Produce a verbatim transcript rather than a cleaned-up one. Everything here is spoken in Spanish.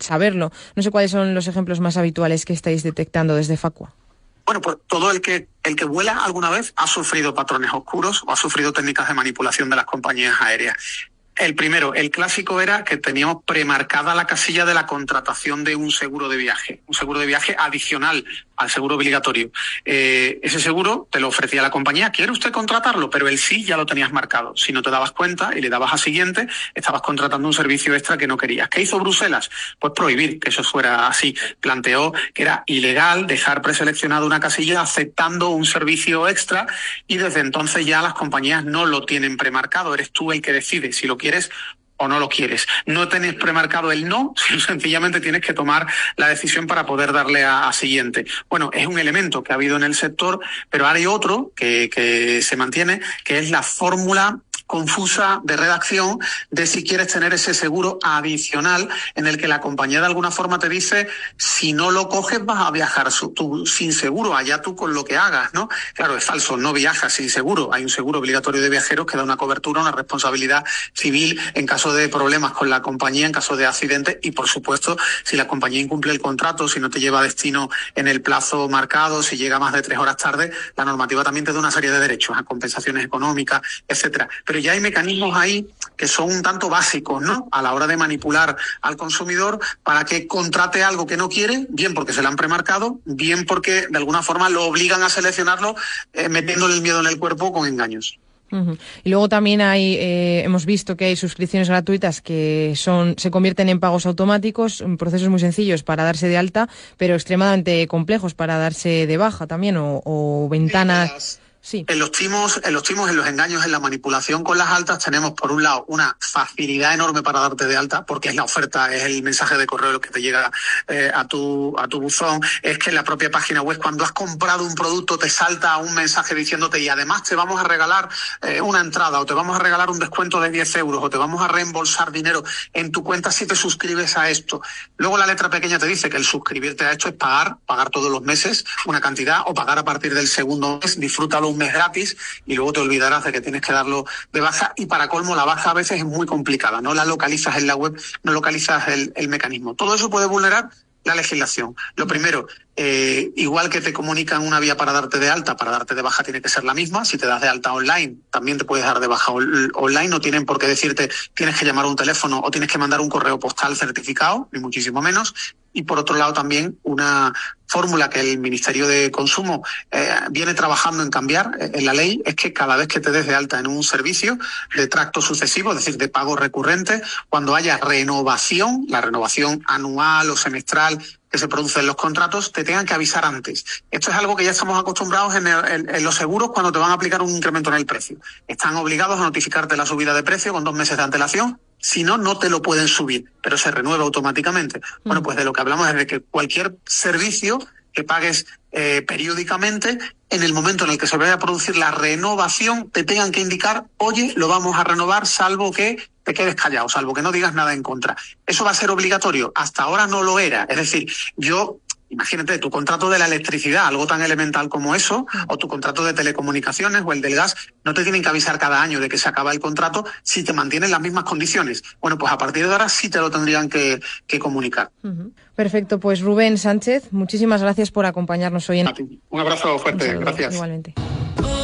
saberlo. No sé cuáles son los ejemplos más habituales que estáis detectando desde Facua. Bueno, pues todo el que el que vuela alguna vez ha sufrido patrones oscuros o ha sufrido técnicas de manipulación de las compañías aéreas. El primero, el clásico era que teníamos premarcada la casilla de la contratación de un seguro de viaje, un seguro de viaje adicional al seguro obligatorio. Eh, ese seguro te lo ofrecía la compañía, ¿quiere usted contratarlo? Pero el sí ya lo tenías marcado. Si no te dabas cuenta y le dabas a siguiente, estabas contratando un servicio extra que no querías. ¿Qué hizo Bruselas? Pues prohibir que eso fuera así. Planteó que era ilegal dejar preseleccionada una casilla aceptando un servicio extra y desde entonces ya las compañías no lo tienen premarcado. Eres tú el que decide si lo quieres o no lo quieres. No tenés premarcado el no, sino sencillamente tienes que tomar la decisión para poder darle a, a siguiente. Bueno, es un elemento que ha habido en el sector, pero ahora hay otro que, que se mantiene, que es la fórmula confusa de redacción de si quieres tener ese seguro adicional en el que la compañía de alguna forma te dice si no lo coges vas a viajar su, tú, sin seguro, allá tú con lo que hagas, ¿no? Claro, es falso, no viajas sin seguro. Hay un seguro obligatorio de viajeros que da una cobertura, una responsabilidad civil en caso de problemas con la compañía, en caso de accidente y, por supuesto, si la compañía incumple el contrato, si no te lleva a destino en el plazo marcado, si llega más de tres horas tarde, la normativa también te da una serie de derechos, a compensaciones económicas, etcétera. Pero ya hay mecanismos ahí que son un tanto básicos, ¿no? A la hora de manipular al consumidor para que contrate algo que no quiere, bien porque se lo han premarcado, bien porque de alguna forma lo obligan a seleccionarlo, eh, metiéndole el miedo en el cuerpo con engaños. Uh-huh. Y luego también hay, eh, hemos visto que hay suscripciones gratuitas que son, se convierten en pagos automáticos, en procesos muy sencillos para darse de alta, pero extremadamente complejos para darse de baja también, o, o ventanas. Sí. En los timos, en los timos, en los engaños, en la manipulación con las altas tenemos por un lado una facilidad enorme para darte de alta, porque es la oferta, es el mensaje de correo que te llega eh, a tu a tu buzón, es que en la propia página web cuando has comprado un producto te salta un mensaje diciéndote y además te vamos a regalar eh, una entrada o te vamos a regalar un descuento de diez euros o te vamos a reembolsar dinero en tu cuenta si te suscribes a esto. Luego la letra pequeña te dice que el suscribirte a esto es pagar, pagar todos los meses una cantidad o pagar a partir del segundo mes, disfrútalo un mes gratis y luego te olvidarás de que tienes que darlo de baja y para colmo la baja a veces es muy complicada, no la localizas en la web, no localizas el, el mecanismo. Todo eso puede vulnerar la legislación. Lo primero, eh, igual que te comunican una vía para darte de alta, para darte de baja tiene que ser la misma. Si te das de alta online, también te puedes dar de baja on- online. No tienen por qué decirte tienes que llamar a un teléfono o tienes que mandar un correo postal certificado, ni muchísimo menos. Y por otro lado también una fórmula que el Ministerio de Consumo eh, viene trabajando en cambiar eh, en la ley es que cada vez que te des de alta en un servicio de tracto sucesivo, es decir, de pago recurrente, cuando haya renovación, la renovación anual o semestral que se produce en los contratos, te tengan que avisar antes. Esto es algo que ya estamos acostumbrados en, el, en, en los seguros cuando te van a aplicar un incremento en el precio. Están obligados a notificarte la subida de precio con dos meses de antelación. Si no, no te lo pueden subir, pero se renueva automáticamente. Bueno, pues de lo que hablamos es de que cualquier servicio que pagues eh, periódicamente, en el momento en el que se vaya a producir la renovación, te tengan que indicar, oye, lo vamos a renovar, salvo que te quedes callado, salvo que no digas nada en contra. ¿Eso va a ser obligatorio? Hasta ahora no lo era. Es decir, yo... Imagínate, tu contrato de la electricidad, algo tan elemental como eso, o tu contrato de telecomunicaciones o el del gas, no te tienen que avisar cada año de que se acaba el contrato si te mantienen las mismas condiciones. Bueno, pues a partir de ahora sí te lo tendrían que, que comunicar. Uh-huh. Perfecto, pues Rubén Sánchez, muchísimas gracias por acompañarnos hoy en... Un abrazo fuerte, Un saludo, gracias. Igualmente.